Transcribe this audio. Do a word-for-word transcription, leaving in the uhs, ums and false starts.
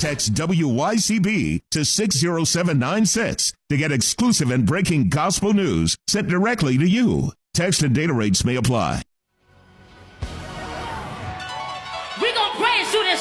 Text W Y C B to six zero seven nine six to get exclusive and breaking gospel news sent directly to you. Text and data rates may apply.